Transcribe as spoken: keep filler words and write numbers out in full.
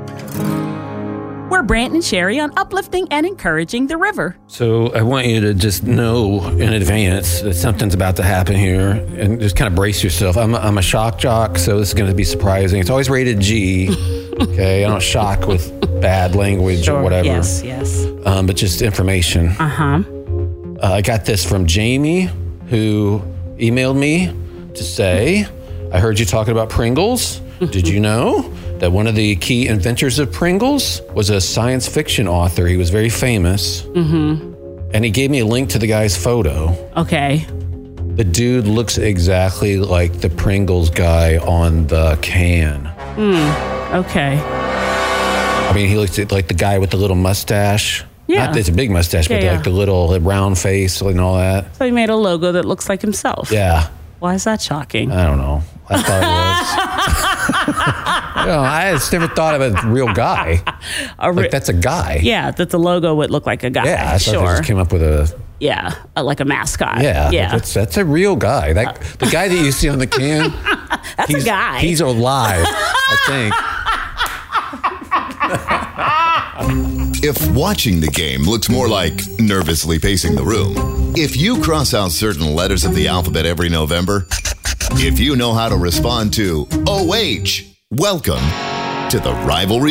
We're Brant and Sherry on uplifting and encouraging the river. So I want you to just know in advance that something's about to happen here and just kind of brace yourself. I'm a, I'm a shock jock, so this is going to be surprising. It's always rated G. Okay, I don't shock with bad language Sure, or whatever. Yes, yes. Um, but just information. Uh-huh. Uh, I got this from Jamie, who emailed me to say, I heard you talking about Pringles. Did you know that one of the key inventors of Pringles was a science fiction author? He was very famous. Mm-hmm. And he gave me a link to the guy's photo. Okay. The dude looks exactly like the Pringles guy on the can. Okay. I mean, he looks like the guy with the little mustache. Yeah. Not that it's a big mustache, Yeah, but yeah. like the little round face and all that. So he made a logo that looks like himself. Yeah. Why is that shocking? I don't know. I thought it was. you know, I just never thought of a real guy. A ri- Like, that's a guy. yeah, that the logo would look like a guy. Yeah, I thought sure. they just came up with a. Yeah, uh, like a mascot. Yeah, Yeah. That's that's a real guy. That the guy that you see on the can. That's he's, a guy. He's alive, I think. If watching the game looks more like nervously pacing the room, if you cross out certain letters of the alphabet every November, if you know how to respond to O H, welcome to the Rivalry